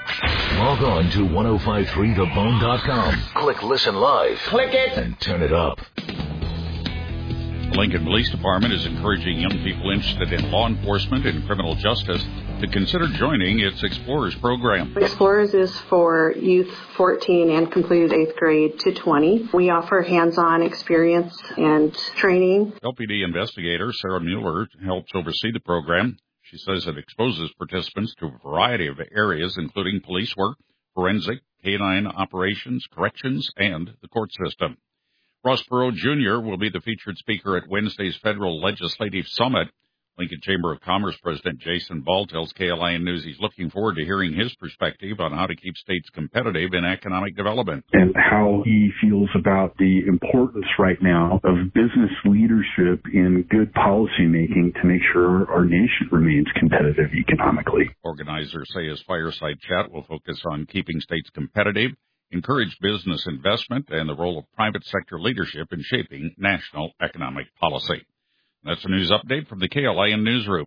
Log on to 1053thebone.com. Click Listen Live. Click it. And turn it up. The Lincoln Police Department is encouraging young people interested in law enforcement and criminal justice to consider joining its Explorers program. Explorers is for youth 14 and completed 8th grade to 20. We offer hands-on experience and training. LPD investigator Sarah Mueller helps oversee the program. She says it exposes participants to a variety of areas, including police work, forensic, canine operations, corrections, and the court system. Ross Perot Jr. will be the featured speaker at Wednesday's Federal Legislative Summit. Lincoln Chamber of Commerce President Jason Ball tells KLIN News he's looking forward to hearing his perspective on how to keep states competitive in economic development. And how he feels about the importance right now of business leadership in good policy making to make sure our nation remains competitive economically. Organizers say his fireside chat will focus on keeping states competitive, encourage business investment, and the role of private sector leadership in shaping national economic policy. That's a news update from the KLIN Newsroom.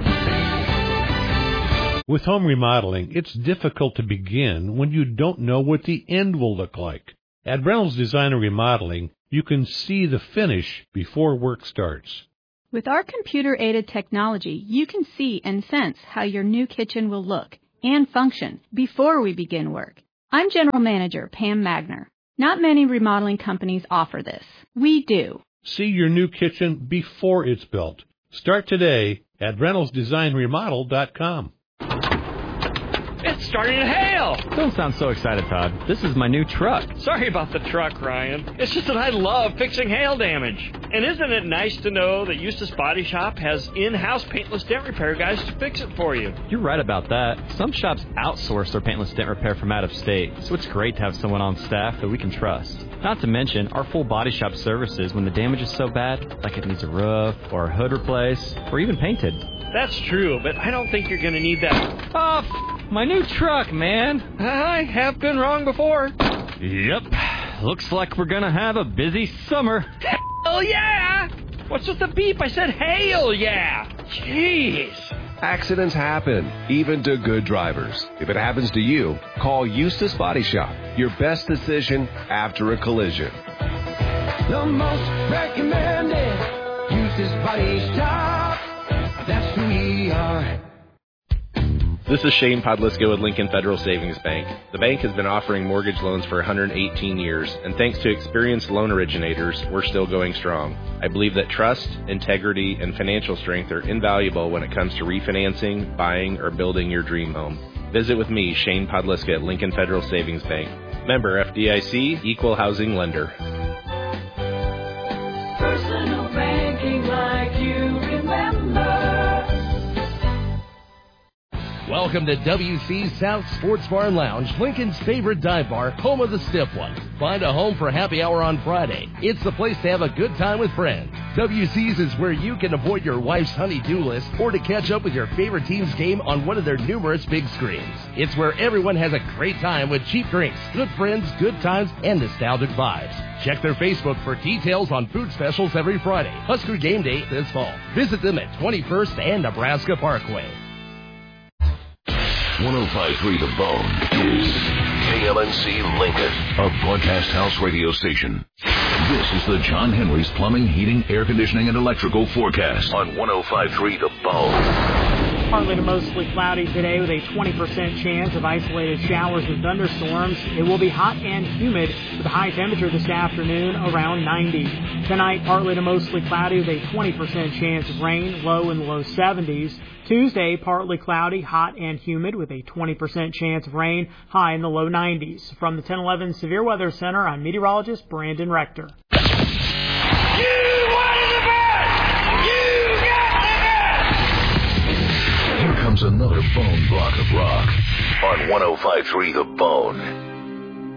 With home remodeling, it's difficult to begin when you don't know what the end will look like. At Reynolds Design and Remodeling, you can see the finish before work starts. With our computer-aided technology, you can see and sense how your new kitchen will look and function before we begin work. I'm General Manager Pam Magner. Not many remodeling companies offer this. We do. See your new kitchen before it's built. Start today at ReynoldsDesignRemodel.com. It's starting to hail! Don't sound so excited, Todd. This is my new truck. Sorry about the truck, Ryan. It's just that I love fixing hail damage. And isn't it nice to know that Eustace Body Shop has in-house paintless dent repair guys to fix it for you? You're right about that. Some shops outsource their paintless dent repair from out of state, so it's great to have someone on staff that we can trust. Not to mention our full body shop services when the damage is so bad, like it needs a roof or a hood replaced or even painted. That's true, but I don't think you're going to need that. Oh, my new truck, man. I have been wrong before. Yep. Looks like we're going to have a busy summer. Hell yeah! What's with the beep? I said hail yeah! Jeez! Accidents happen, even to good drivers. If it happens to you, call Eustace Body Shop. Your best decision after a collision. The most recommended Eustace Body Shop. That's who we are. This is Shane Podlisko with Lincoln Federal Savings Bank. The bank has been offering mortgage loans for 118 years, and thanks to experienced loan originators, we're still going strong. I believe that trust, integrity, and financial strength are invaluable when it comes to refinancing, buying, or building your dream home. Visit with me, Shane Podliska at Lincoln Federal Savings Bank. Member FDIC, Equal Housing Lender. Personal banking like you remember. Welcome to WC's South Sports Bar and Lounge, Lincoln's favorite dive bar, home of the stiff ones. Find a home for happy hour on Friday. It's the place to have a good time with friends. WC's is where you can avoid your wife's honey-do list or to catch up with your favorite team's game on one of their numerous big screens. It's where everyone has a great time with cheap drinks, good friends, good times, and nostalgic vibes. Check their Facebook for details on food specials every Friday. Husker game day this fall. Visit them at 21st and Nebraska Parkway. 1053 The Bone is KLNC Lincoln, a broadcast house radio station. This is the John Henry's Plumbing, Heating, Air Conditioning, and Electrical forecast on 1053 The Bone. Partly to mostly cloudy today with a 20% chance of isolated showers and thunderstorms. It will be hot and humid with a high temperature this afternoon around 90. Tonight, partly to mostly cloudy with a 20% chance of rain, low in the low 70s. Tuesday, partly cloudy, hot and humid with a 20% chance of rain, high in the low 90s. From the 1011 Severe Weather Center, I'm meteorologist Brandon Rector. Here comes another bone block of rock on 1053 The Bone.